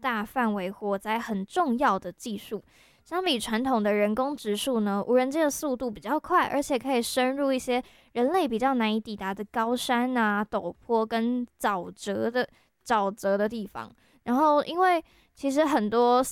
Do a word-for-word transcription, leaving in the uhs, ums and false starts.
大范围火灾很重要的技术。相比传统的人工植树呢，无人机的速度比较快，而且可以深入一些人类比较难以抵达的高山啊、陡坡跟沼泽的沼泽的地方。然后，因为其实很多